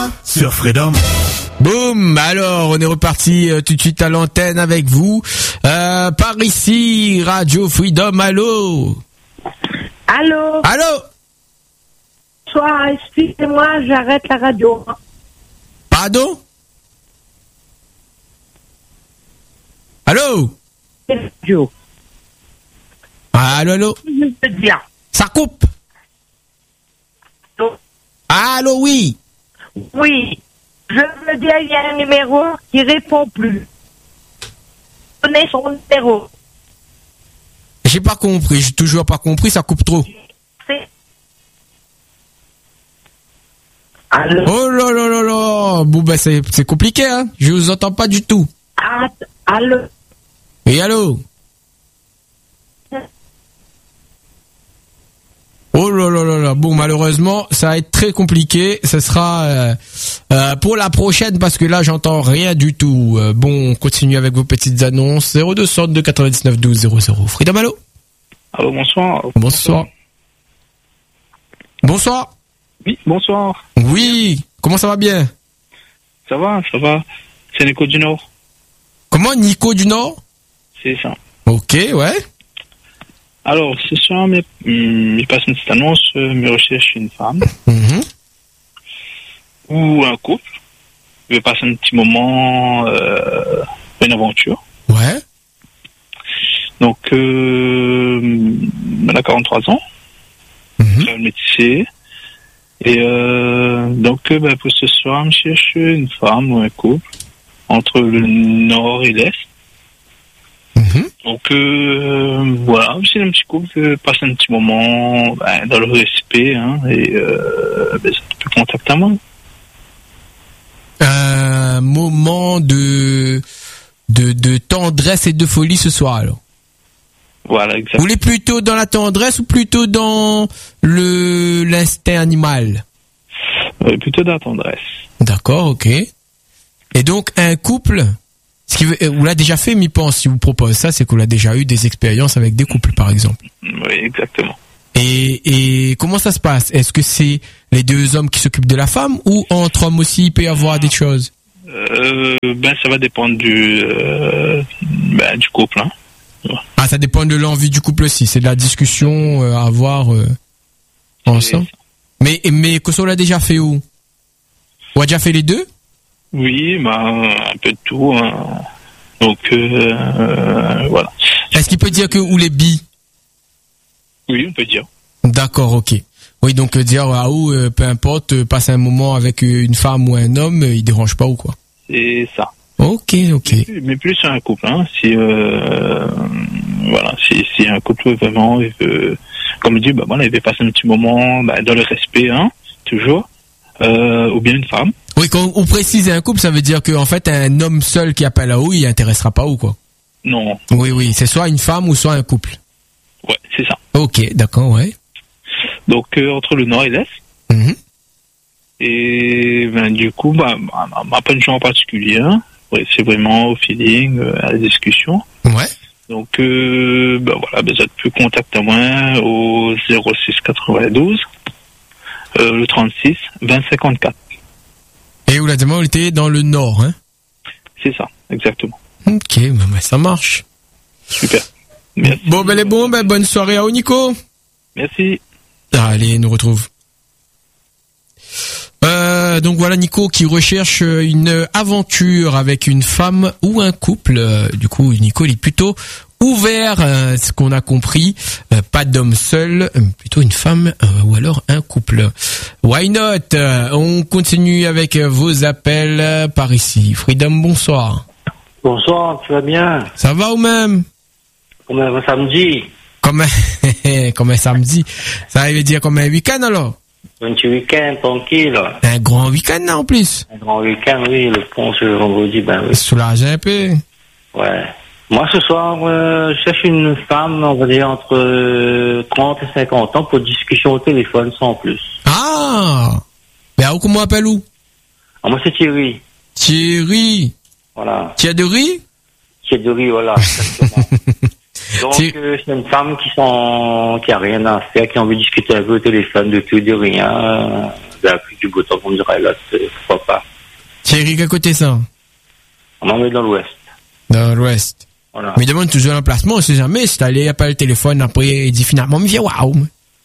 Sur Freedom. Boum. Alors, on est reparti tout de suite à l'antenne avec vous. Par ici, Radio Freedom. Allô. Allô. Allô. Bonsoir, excusez-moi, j'arrête la radio. Pardon. Allô. Radio. Allô, allô. Je veux dire. Ça coupe. Allô. Allô, oui. Oui. Je veux dire, il y a un numéro qui répond plus. Donnez son numéro. J'ai pas compris, j'ai toujours pas compris, ça coupe trop. C'est... Allô. Oh là là là là. Bon ben c'est compliqué, hein. Je vous entends pas du tout. Allô. Et allô. Oh là là là là. Bon, malheureusement, ça va être très compliqué. Ce sera pour la prochaine parce que là, j'entends rien du tout. Bon, on continue avec vos petites annonces. 0262 99 12 00. Freedom, allô. Allô, bonsoir. Bonsoir. Bonsoir. Oui, bonsoir. Oui. Comment ça va bien? Ça va. C'est Nico du Nord. Comment, Nico du Nord? C'est ça. Ok, ouais. Alors, ce soir, je passe une petite annonce, je recherche une femme ou un couple. Je vais passer un petit moment, une aventure. Ouais. Donc, elle a 43 ans, elle est métissée. Et donc, pour ce soir, je cherche une femme ou un couple entre le nord et l'est. Donc voilà, c'est un petit couple, passer un petit moment dans le respect, hein, et ça peut contacter à moi. Un moment de tendresse et de folie ce soir alors. Voilà, exactement. Vous voulez plutôt dans la tendresse ou plutôt dans l'instinct animal? Plutôt dans la tendresse. D'accord, ok. Et donc un couple, vous l'a déjà fait, m'y pense, si vous propose ça, c'est qu'on a déjà eu des expériences avec des couples, par exemple. Oui, exactement. Et comment ça se passe? Est-ce que c'est les deux hommes qui s'occupent de la femme ou entre hommes aussi il peut y avoir des choses? Ça va dépendre du couple. Hein. Ah, ça dépend de l'envie du couple aussi. C'est de la discussion à avoir ensemble. Mais que ça, on l'a déjà fait où? On a déjà fait les deux? Oui, un peu de tout. Hein. Donc, voilà. Est-ce qu'il peut dire que ou les bi? Oui, on peut dire. D'accord, ok. Oui, donc dire peu importe, passer un moment avec une femme ou un homme, il dérange pas ou quoi? C'est ça. Ok. Mais plus un couple, hein. Si un couple vraiment, comme je dis, il veut passer un petit moment dans le respect, hein, toujours, ou bien une femme. Oui, quand on précise un couple, ça veut dire qu'en fait, un homme seul qui appelle à où, il intéressera pas ou quoi? Non. Oui, c'est soit une femme ou soit un couple. Ouais, c'est ça. Ok, d'accord, ouais. Donc, entre le nord et l'est. Et du coup, pas une chose en particulier. Hein. Ouais, c'est vraiment au feeling, à la discussion. Ouais. Donc, ça peut contacter à moi au 06 92 le 36 20 54. Et vous l'avez dit, on était dans le nord, hein? C'est ça, exactement. Ok, ça marche. Super. Merci. Bon, bonne soirée à Nico. Merci. Allez, nous retrouve. Donc voilà Nico qui recherche une aventure avec une femme ou un couple. Du coup, Nico il est plutôt ouvert, ce qu'on a compris. Pas d'homme seul, plutôt une femme ou alors un couple. Why not? On continue avec vos appels par ici. Freedom, bonsoir. Bonsoir, tu vas bien? Ça va ou même? Comme un samedi. Comme un samedi. Ça veut dire comme un week-end alors? Un petit week-end tranquille. Un grand week-end en plus. Un grand week-end, oui, le pont ce vendredi, oui. Soulager un peu. Ouais. Moi ce soir, je cherche une femme, on va dire entre 30 et 50 ans pour discussion au téléphone sans plus. Ah! Mais comment on appelle où? Moi c'est Thierry. Thierry. Voilà. Thierry? Thierry, voilà. Exactement. Donc c'est une femme qui a rien à faire, qui a envie de discuter un peu au téléphone de tout, de rien. la pluie du beau temps, on dirait là, pourquoi pas. Thierry, quel côté ça? On en met dans l'ouest. Dans l'ouest. Voilà. Mais demande toujours l'emplacement, on sait jamais, si t'allais, appelle le téléphone, après, il dit finalement, mais viens, waouh.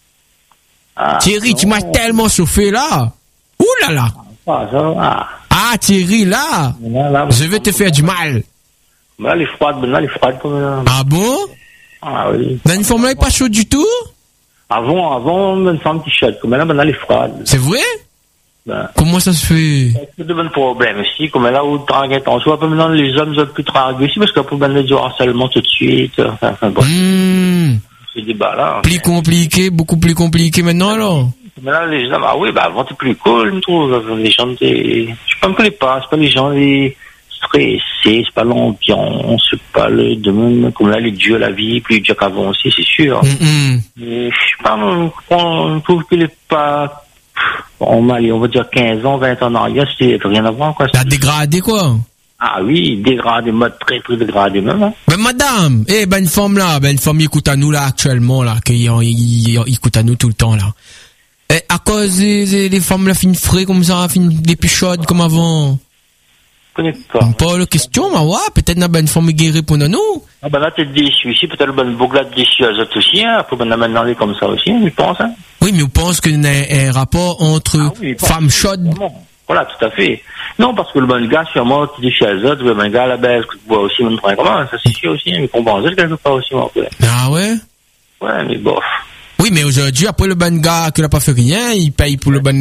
Ah, Thierry, non. tu m'as tellement chauffé là. Ouh là là. Ah, ça va. Ah, Thierry, là. Là, Je vais te faire du mal. là, les froides comme là. Ah bon? Ah oui. Dans une forme là, il est pas chaud du tout? Avant, on fait un petit shot, comme là, maintenant, les froides. C'est vrai? Ben, Comment ça se fait? c'est de bons problèmes aussi, comme là où tranguer ton choix, peu maintenant les hommes ont plus tranguer aussi, parce qu'on peut mener du harcèlement tout de suite, enfin bon, ce débat-là. Plus compliqué, beaucoup plus compliqué maintenant alors? Mais là, les hommes, ah oui, bah, avant, c'est plus cool, je me trouve, les gens, je me connais pas, c'est pas les gens, les stressés, c'est pas l'ambiance, c'est pas le domaine, comme là, les dieux, la vie, plus dur qu'avant aussi, c'est sûr. Mais, je sais pas, on trouve qu'il est pas, on va dire 15 ans, 20 ans en arrière, c'était rien à voir, quoi. T'as dégradé quoi? Ah oui, dégradé, mode très très dégradé même. Hein. Ben madame, ben une femme là, ben une femme il écoute à nous là actuellement là, il écoute à nous tout le temps là. Et à cause des femmes là fin frais comme ça, fin des plus chaudes comme avant. Je connais pas. Pas la question, mais ouais, peut-être n'a ben une femme qui répond à nous. Ah ben là t'es déçu ici, peut-être le bon boucle déçu à autres aussi, hein. Faut ben maintenant aller comme ça aussi, je pense. Hein. Oui, mais on pense qu'il y a un rapport entre femmes chaudes. Voilà, tout à fait. Non, parce que le bon gars, sûrement, tu dis chez les autres, le bon gars, la baisse, que tu bois aussi, même comment, ça c'est sûr aussi, mais compenser quelque part aussi, mon frère. Ah ouais? Ouais, mais bof. Oui, mais aujourd'hui, après le bon gars qui n'a pas fait rien, il paye pour le bon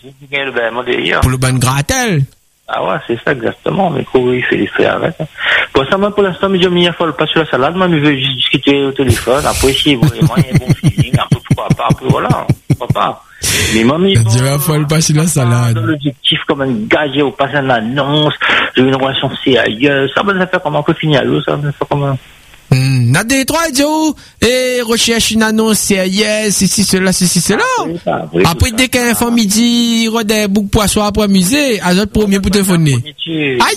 pour le bon gratel. Ah ouais, c'est ça exactement, mais quoi, il fait les frais avec. Hein. Pour ça, moi, pour l'instant, je me dis, il faut pas sur la salade, moi, je veux juste discuter au téléphone, après, si vraiment, il y a un bon feeling, un peu, pourquoi pas, un peu, voilà, pourquoi pas. Mais moi, je vais faut pas sur la salade. L'objectif, comme un gage, au passé une annonce, j'ai une relation sérieuse, ça va faire comment on peut finir à l'eau, ça va faire comment. N'a des trois idiots et recherche une annonce sérieuse, ceci, cela. Après, dès qu'un femme midi, il y a des boucs poissons après musée, à l'autre premier pour téléphoner. Aïe,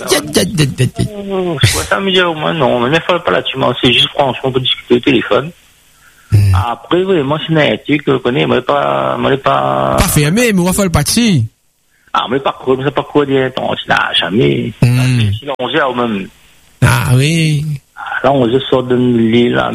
je vois ça me dire, moi, non, mais ne faut pas là-dessus, c'est juste franchement, on peut discuter au téléphone. Après, oui, moi, c'est une éthique, je connais, moi, pas. Pas fermé, mais on va faire le parti. Ah, mais pas quoi, c'est pas quoi dire, là, jamais. Si l'on gère au même. Ah oui. Là, on se sort de l'île, là.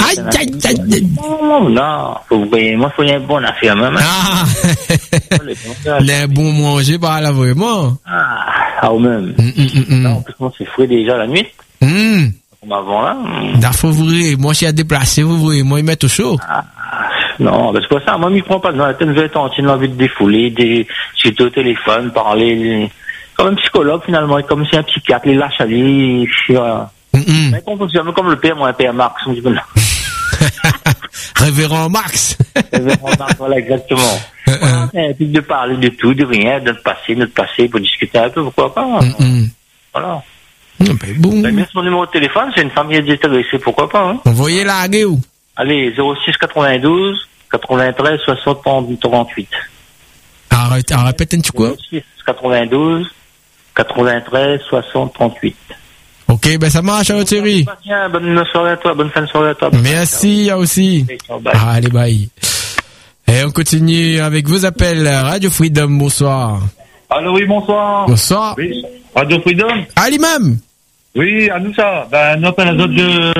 Non, moi, faut y avoir une bonne affaire, même. Ah! Les bons manger, bah, là, vraiment. Ah, au même. Non, en plus, moi, c'est frais déjà la nuit. Comme avant, là. Là, faut ouvrir. Moi, si y a déplacé, vous ouvrir. Moi, il met au chaud. Non, parce que ça, moi, il prend pas de la tête, j'ai envie de défouler, j'étais au téléphone, parler, comme un psychologue, finalement, comme si un psychiatre, les lâche aller, mais comme le père, moi, un père Marx, on dit bon. Révérend Marx. Révérend Marx, voilà, exactement. Et puis de parler de tout, de rien, de notre passé, pour discuter un peu, pourquoi pas. Voilà. Bon. Bien son numéro de téléphone, c'est une femme qui est intéressée, pourquoi pas. Hein. Envoyez la où? Allez, 06 92 93 60 38. Répète un petit quoi? 06 92 93 60 38. Ok, ben ça marche, Thierry. Bonne soirée à toi, bonne fin de soirée à toi. Merci, à aussi. Allez, bye. Et on continue avec vos appels. Radio Freedom, bonsoir. Allô, oui, bonsoir. Bonsoir. Oui, Radio Freedom. Ali même. Oui, à nous ça. Ben, on appelle à Zot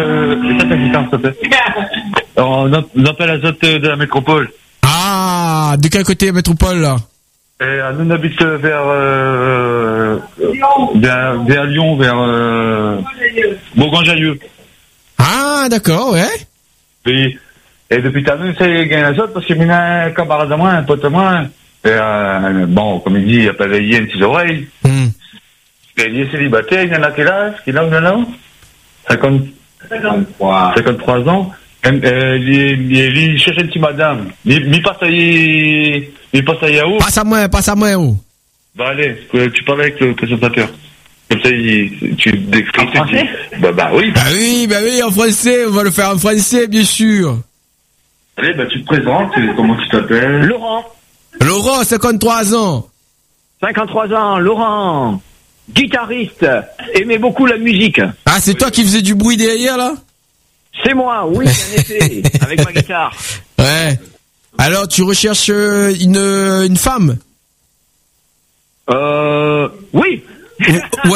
on appelle à Zot de la métropole. Ah, de quel côté métropole, là? Nous, on habite vers Lyon, vers Bourgoin-Jallieu. Ah, d'accord, ouais. Oui. Et depuis t'as nous, c'est gagné à Zot parce que maintenant, un camarade de moi, un pote de moi, bon, comme il dit, il appelle Yen ses oreilles. Il est célibataire, il en a quel âge? Quel âge il en a? 53 ans. Il cherche une petite madame. Il passe à où? Passe à moi, où? Bah, allez, tu parles avec le présentateur. Comme ça, tu décris. En français? Bah oui. Bah oui, en français, on va le faire en français, bien sûr. Allez, bah, tu te présentes, comment tu t'appelles? Laurent, 53 ans. 53 ans, Laurent. Guitariste, aimait beaucoup la musique. Ah, c'est toi qui faisais du bruit derrière, là? C'est moi, oui, en effet, avec ma guitare. Ouais. Alors, tu recherches une femme? Oui. Ouais,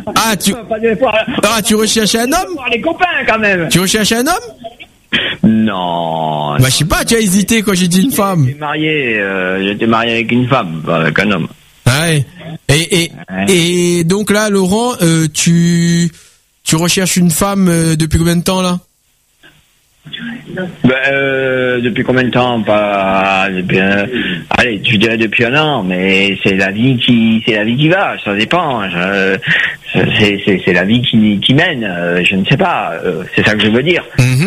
tu recherches un homme? Les copains, quand même. Tu recherches un homme? Non. Bah, je sais pas, tu as hésité quand j'ai dit une femme. J'étais marié avec une femme, pas avec un homme. Ouais. Et donc là, Laurent, tu recherches une femme depuis combien de temps, là? Depuis combien de temps? Allez, je dirais depuis un an, mais c'est la vie qui va, ça dépend. C'est la vie qui mène, je ne sais pas, c'est ça que je veux dire.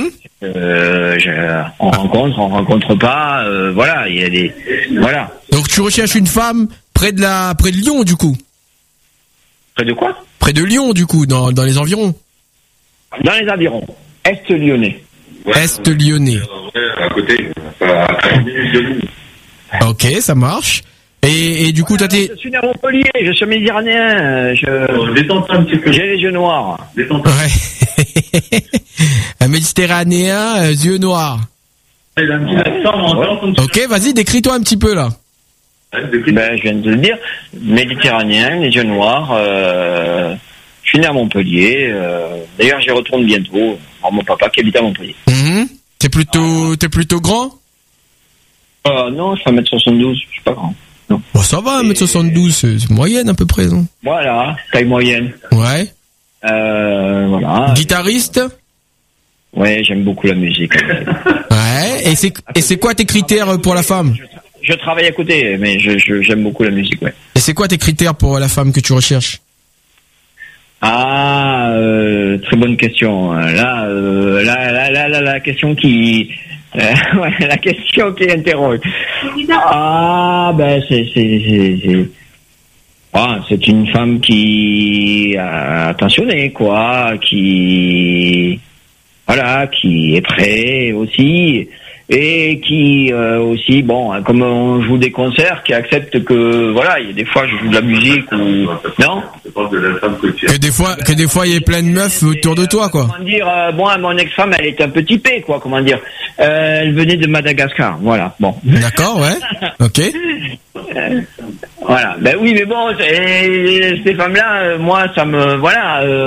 On rencontre pas, voilà, il y a des, voilà. Donc tu recherches une femme près de Lyon, du coup. Près de quoi? Près de Lyon, du coup, dans les environs. Dans les environs, Est lyonnais. Est lyonnais. À côté, à 10 minutes de Lille. Ok, ça marche. Et du coup, Je suis né à Montpellier, je suis méditerranéen, Détends un petit peu. j'ai les yeux noirs. Ouais. Un méditerranéen, yeux noirs. Il a un petit accent, on entend. Ok, vas-y, décris-toi un petit peu, là. Je viens de le dire, méditerranéen, les yeux noirs, je suis né à Montpellier, d'ailleurs j'y retourne bientôt, alors mon papa qui habite à Montpellier. T'es plutôt grand? Non, je fais 1m72, je suis pas grand. Non. Bon, ça va, 1m72, c'est moyenne à peu près, non? Voilà, taille moyenne. Ouais. Voilà. Guitariste? Ouais, j'aime beaucoup la musique. Ouais, et c'est quoi tes critères pour la femme? Je travaille à côté, mais j'aime beaucoup la musique, ouais. Et c'est quoi tes critères pour la femme que tu recherches? Très bonne question. La question qui, la question qui interroge. C'est une femme qui a attentionnée, quoi, qui est prête aussi, et qui aussi, comme on joue des concerts, qui accepte que, voilà, il y a des fois je joue de la musique ou non. Que des fois il y a plein de meufs autour de toi, quoi. Comment dire, mon ex-femme, elle est un peu typée, quoi. Comment dire, elle venait de Madagascar, voilà. Bon. D'accord, ouais. Ok. Voilà. Ben oui, mais bon, ces femmes-là, moi, ça me, voilà.